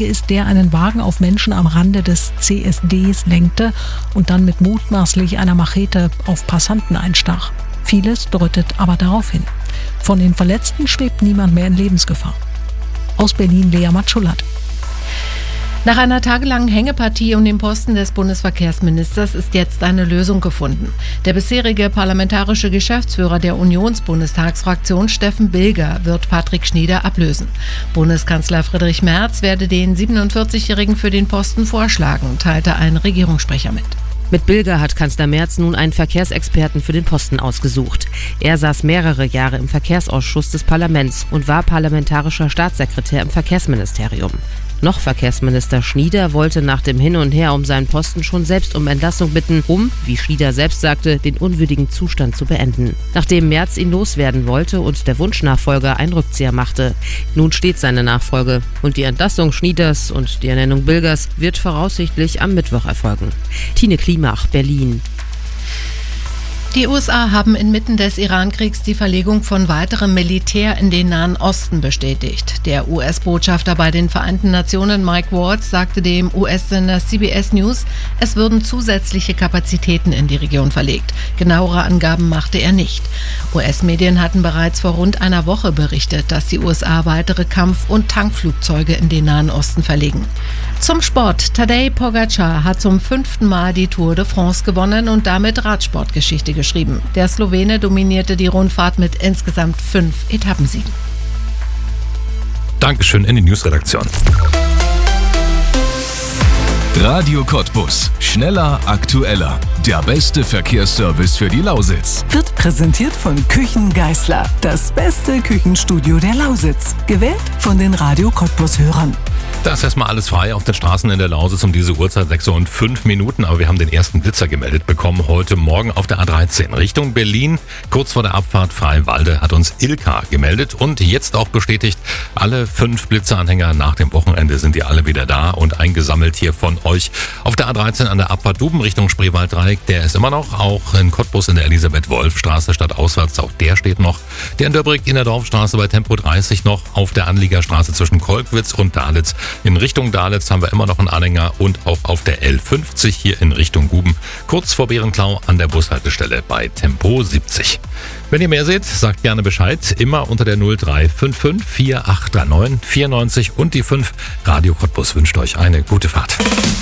Verdächtige ist, der einen Wagen auf Menschen am Rande des CSDs lenkte und dann mit mutmaßlich einer Machete auf Passanten einstach. Vieles deutet aber darauf hin. Von den Verletzten schwebt niemand mehr in Lebensgefahr. Aus Berlin Lea Matschulat. Nach einer tagelangen Hängepartie um den Posten des Bundesverkehrsministers ist jetzt eine Lösung gefunden. Der bisherige parlamentarische Geschäftsführer der Unionsbundestagsfraktion Steffen Bilger wird Patrick Schnieder ablösen. Bundeskanzler Friedrich Merz werde den 47-Jährigen für den Posten vorschlagen, teilte ein Regierungssprecher mit. Mit Bilger hat Kanzler Merz nun einen Verkehrsexperten für den Posten ausgesucht. Er saß mehrere Jahre im Verkehrsausschuss des Parlaments und war parlamentarischer Staatssekretär im Verkehrsministerium. Noch Verkehrsminister Schnieder wollte nach dem Hin und Her um seinen Posten schon selbst um Entlassung bitten, um, wie Schnieder selbst sagte, den unwürdigen Zustand zu beenden. Nachdem Merz ihn loswerden wollte und der Wunschnachfolger einen Rückzieher machte. Nun steht seine Nachfolge und die Entlassung Schnieders und die Ernennung Bilgers wird voraussichtlich am Mittwoch erfolgen. Tine Klimach, Berlin. Die USA haben inmitten des Iran-Kriegs die Verlegung von weiterem Militär in den Nahen Osten bestätigt. Der US-Botschafter bei den Vereinten Nationen Mike Waltz sagte dem US-Sender CBS News, es würden zusätzliche Kapazitäten in die Region verlegt. Genauere Angaben machte er nicht. US-Medien hatten bereits vor rund einer Woche berichtet, dass die USA weitere Kampf- und Tankflugzeuge in den Nahen Osten verlegen. Zum Sport. Tadej Pogačar hat zum 5. Mal die Tour de France gewonnen und damit Radsportgeschichte geschrieben. Der Slowene dominierte die Rundfahrt mit insgesamt 5 Etappensiegen. Dankeschön in die Newsredaktion. Radio Cottbus. Schneller, aktueller. Der beste Verkehrsservice für die Lausitz. Wird präsentiert von Küchen Geisler. Das beste Küchenstudio der Lausitz. Gewählt von den Radio Cottbus-Hörern. Da ist erstmal alles frei auf den Straßen in der Lausitz um diese Uhrzeit, 6:05 Minuten. Aber wir haben den ersten Blitzer gemeldet bekommen heute Morgen auf der A13 Richtung Berlin. Kurz vor der Abfahrt Freiwalde hat uns Ilka gemeldet und jetzt auch bestätigt, alle 5 Blitzeranhänger nach dem Wochenende sind die alle wieder da und eingesammelt hier von euch. Auf der A13 an der Abfahrt Duben Richtung Spreewalddreieck, der ist immer noch, auch in Cottbus in der Elisabeth-Wolf-Straße stadtauswärts, auch der steht noch. Der in Döbrick in der Dorfstraße bei Tempo 30 noch, auf der Anliegerstraße zwischen Kolkwitz und Dalitz. In Richtung Dalitz haben wir immer noch einen Anhänger und auch auf der L50 hier in Richtung Guben, kurz vor Berenklau an der Bushaltestelle bei Tempo 70. Wenn ihr mehr seht, sagt gerne Bescheid, immer unter der 0355 4839 94 und die 5. Radio Cottbus wünscht euch eine gute Fahrt.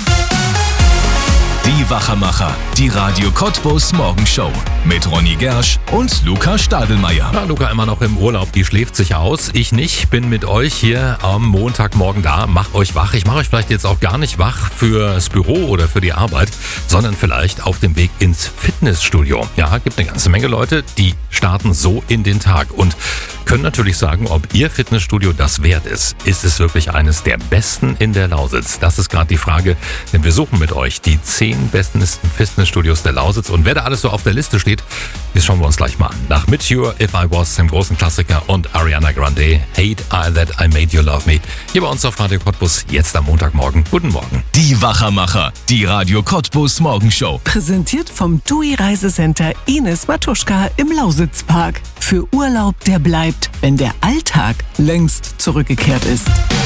Die Wachermacher, die Radio Cottbus Morgenshow mit Ronny Gersch und Luca Stadelmeier. Ja, Luca immer noch im Urlaub, die schläft sich aus. Ich nicht, bin mit euch hier am Montagmorgen da, mach euch wach. Ich mache euch vielleicht jetzt auch gar nicht wach fürs Büro oder für die Arbeit, sondern vielleicht auf dem Weg ins Fitnessstudio. Ja, gibt eine ganze Menge Leute, die starten so in den Tag und können natürlich sagen, ob ihr Fitnessstudio das wert ist. Ist es wirklich eines der besten in der Lausitz? Das ist gerade die Frage, denn wir suchen mit euch die 10 besten Fitnessstudios der Lausitz und wer da alles so auf der Liste steht, das schauen wir uns gleich mal an. Nach Mature, If I Was, dem großen Klassiker und Ariana Grande, Hate I That I Made You Love Me. Hier bei uns auf Radio Cottbus, jetzt am Montagmorgen. Guten Morgen. Die Wachermacher, die Radio Cottbus Morgenshow. Präsentiert vom TUI Reisecenter Ines Matuschka im Lausitzpark. Für Urlaub, der bleibt, wenn der Alltag längst zurückgekehrt ist.